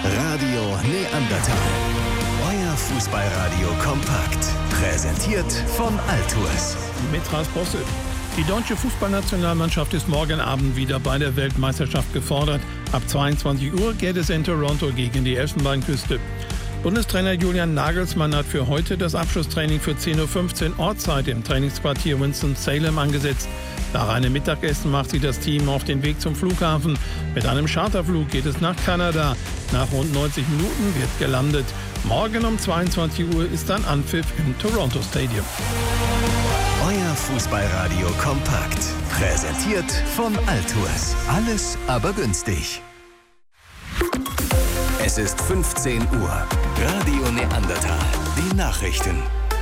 Radio Neandertal. Euer Fußballradio kompakt. Präsentiert von Altours. Mit Ras Bosse. Die deutsche Fußballnationalmannschaft ist morgen Abend wieder bei der Weltmeisterschaft gefordert. Ab 22 Uhr geht es in Toronto gegen die Elfenbeinküste. Bundestrainer Julian Nagelsmann hat für heute das Abschlusstraining für 10:15 Uhr Ortszeit im Trainingsquartier Winston-Salem angesetzt. Nach einem Mittagessen macht sich das Team auf den Weg zum Flughafen. Mit einem Charterflug geht es nach Kanada. Nach rund 90 Minuten wird gelandet. Morgen um 22 Uhr ist dann Anpfiff im Toronto Stadium. Euer Fußballradio kompakt. Präsentiert von Altours. Alles aber günstig. Es ist 15 Uhr. Radio Neandertal. Die Nachrichten.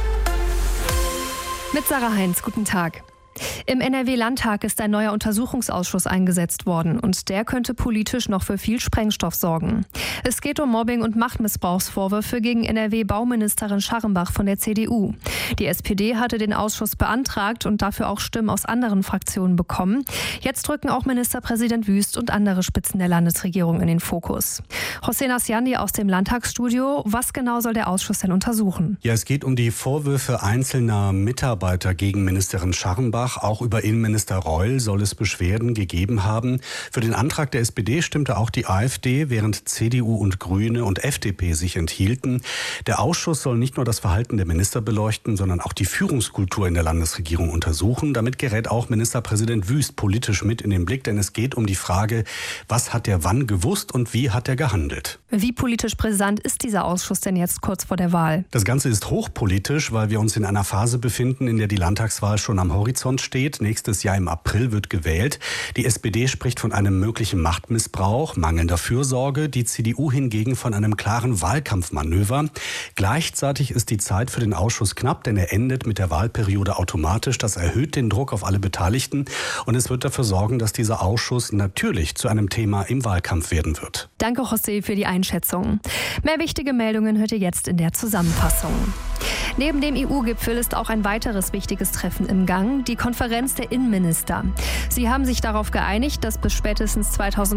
Mit Sarah Heinz, guten Tag. Im NRW-Landtag ist ein neuer Untersuchungsausschuss eingesetzt worden und der könnte politisch noch für viel Sprengstoff sorgen. Es geht um Mobbing- und Machtmissbrauchsvorwürfe gegen NRW-Bauministerin Scharrenbach von der CDU. Die SPD hatte den Ausschuss beantragt und dafür auch Stimmen aus anderen Fraktionen bekommen. Jetzt rücken auch Ministerpräsident Wüst und andere Spitzen der Landesregierung in den Fokus. Hossein Asjandi aus dem Landtagsstudio. Was genau soll der Ausschuss denn untersuchen? Ja, es geht um die Vorwürfe einzelner Mitarbeiter gegen Ministerin Scharrenbach. Auch über Innenminister Reul soll es Beschwerden gegeben haben. Für den Antrag der SPD stimmte auch die AfD, während CDU und Grüne und FDP sich enthielten. Der Ausschuss soll nicht nur das Verhalten der Minister beleuchten, sondern auch die Führungskultur in der Landesregierung untersuchen. Damit gerät auch Ministerpräsident Wüst politisch mit in den Blick, denn es geht um die Frage, was hat er wann gewusst und wie hat er gehandelt? Wie politisch brisant ist dieser Ausschuss denn jetzt kurz vor der Wahl? Das Ganze ist hochpolitisch, weil wir uns in einer Phase befinden, in der die Landtagswahl schon am Horizont steht. Nächstes Jahr im April wird gewählt. Die SPD spricht von einem möglichen Machtmissbrauch, mangelnder Fürsorge, die CDU hingegen von einem klaren Wahlkampfmanöver. Gleichzeitig ist die Zeit für den Ausschuss knapp, denn er endet mit der Wahlperiode automatisch. Das erhöht den Druck auf alle Beteiligten und es wird dafür sorgen, dass dieser Ausschuss natürlich zu einem Thema im Wahlkampf werden wird. Danke, José, für die Einschätzung. Mehr wichtige Meldungen hört ihr jetzt in der Zusammenfassung. Neben dem EU-Gipfel ist auch ein weiteres wichtiges Treffen im Gang, die Konferenz der Innenminister. Sie haben sich darauf geeinigt, dass bis spätestens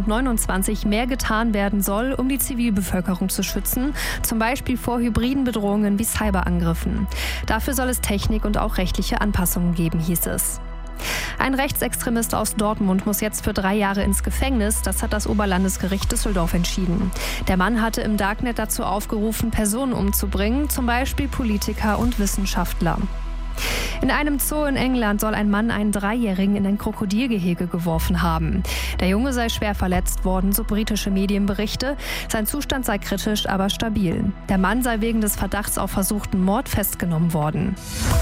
2029 mehr getan werden soll, um die Zivilbevölkerung zu schützen, zum Beispiel vor hybriden Bedrohungen wie Cyberangriffen. Dafür soll es Technik und auch rechtliche Anpassungen geben, hieß es. Ein Rechtsextremist aus Dortmund muss jetzt für 3 Jahre ins Gefängnis. Das hat das Oberlandesgericht Düsseldorf entschieden. Der Mann hatte im Darknet dazu aufgerufen, Personen umzubringen, zum Beispiel Politiker und Wissenschaftler. In einem Zoo in England soll ein Mann einen 3-Jährigen in ein Krokodilgehege geworfen haben. Der Junge sei schwer verletzt worden, so britische Medienberichte. Sein Zustand sei kritisch, aber stabil. Der Mann sei wegen des Verdachts auf versuchten Mord festgenommen worden.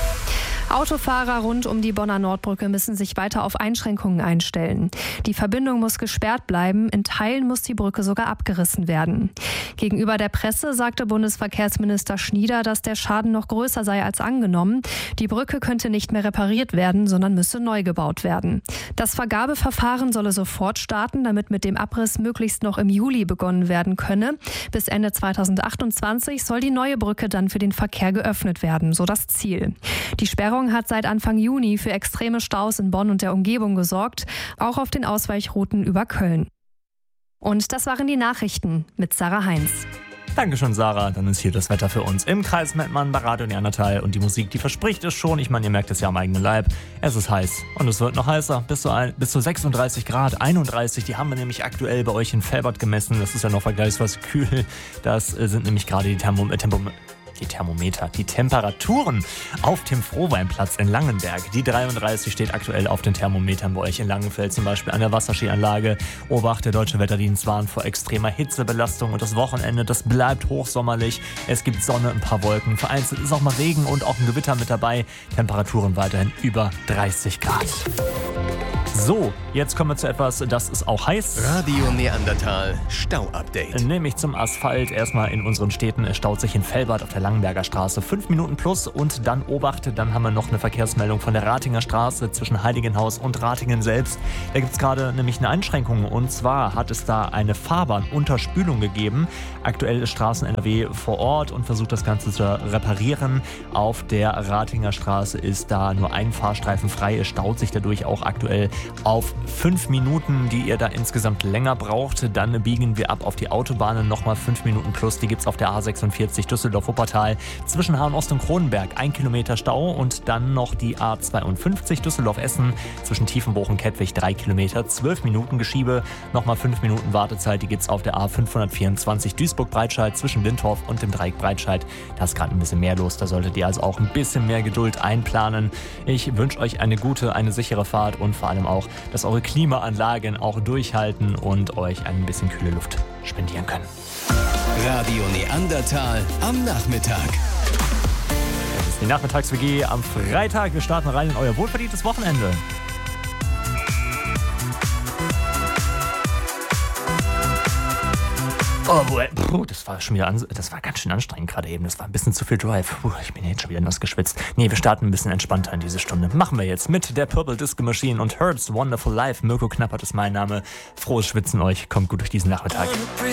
Autofahrer rund um die Bonner Nordbrücke müssen sich weiter auf Einschränkungen einstellen. Die Verbindung muss gesperrt bleiben, in Teilen muss die Brücke sogar abgerissen werden. Gegenüber der Presse sagte Bundesverkehrsminister Schnieder, dass der Schaden noch größer sei als angenommen. Die Brücke könnte nicht mehr repariert werden, sondern müsse neu gebaut werden. Das Vergabeverfahren solle sofort starten, damit mit dem Abriss möglichst noch im Juli begonnen werden könne. Bis Ende 2028 soll die neue Brücke dann für den Verkehr geöffnet werden, so das Ziel. Die Sperrung hat seit Anfang Juni für extreme Staus in Bonn und der Umgebung gesorgt, auch auf den Ausweichrouten über Köln. Und das waren die Nachrichten mit Sarah Heinz. Dankeschön, Sarah. Dann ist hier das Wetter für uns im Kreis Mettmann bei Radio Neandertal. Und die Musik, die verspricht es schon. Ich meine, ihr merkt es ja am eigenen Leib. Es ist heiß und es wird noch heißer. Bis zu 36 Grad, 31. Die haben wir nämlich aktuell bei euch in Velbert gemessen. Das ist ja noch vergleichsweise kühl. Das sind nämlich gerade die Temperaturen auf dem Frohweinplatz in Langenberg. Die 33 steht aktuell auf den Thermometern bei euch in Langenfeld, zum Beispiel an der Wasserskianlage. Obacht, der Deutsche Wetterdienst warnt vor extremer Hitzebelastung und das Wochenende, das bleibt hochsommerlich. Es gibt Sonne, ein paar Wolken, vereinzelt ist auch mal Regen und auch ein Gewitter mit dabei. Temperaturen weiterhin über 30 Grad. So, jetzt kommen wir zu etwas, das ist auch heiß. Radio Neandertal Stau-Update. Nämlich zum Asphalt. Erstmal in unseren Städten. Es staut sich in Velbert auf der Langenberger Straße 5 Minuten plus und dann Obacht. Dann haben wir noch eine Verkehrsmeldung von der Ratinger Straße zwischen Heiligenhaus und Ratingen selbst. Da gibt es gerade nämlich eine Einschränkung und zwar hat es da eine Fahrbahnunterspülung gegeben. Aktuell ist Straßen-NRW vor Ort und versucht das Ganze zu reparieren. Auf der Ratinger Straße ist da nur ein Fahrstreifen frei. Es staut sich dadurch auch aktuell auf 5 Minuten, die ihr da insgesamt länger braucht. Dann biegen wir ab auf die Autobahnen, nochmal 5 Minuten plus. Die gibt es auf der A46 Düsseldorf-Wuppertal zwischen Hahn-Ost und Kronenberg. 1 Kilometer Stau und dann noch die A52 Düsseldorf-Essen zwischen Tiefenbruch und Kettwig 3 Kilometer. 12 Minuten Geschiebe, nochmal 5 Minuten Wartezeit. Die gibt es auf der A524 Duisburg-Breitscheid zwischen Lindorf und dem Dreieck Breitscheid. Da ist gerade ein bisschen mehr los. Da solltet ihr also auch ein bisschen mehr Geduld einplanen. Ich wünsche euch eine gute, eine sichere Fahrt und vor allem auch, dass eure Klimaanlagen auch durchhalten und euch ein bisschen kühle Luft spendieren können. Radio Neandertal am Nachmittag. Das ist die Nachmittags-WG am Freitag. Wir starten rein in euer wohlverdientes Wochenende. Das war schon wieder das war ganz schön anstrengend gerade eben. Das war ein bisschen zu viel Drive. Ich bin jetzt schon wieder nass geschwitzt. Nee, wir starten ein bisschen entspannter in diese Stunde. Machen wir jetzt mit der Purple Disco Machine und Herb's Wonderful Life. Mirko Knappert ist mein Name. Frohes Schwitzen euch. Kommt gut durch diesen Nachmittag.